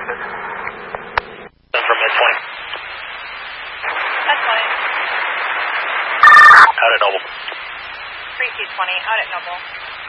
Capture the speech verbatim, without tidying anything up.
message. From mid twenty. That's fine. Out at Noble. three two twenty, out at Noble.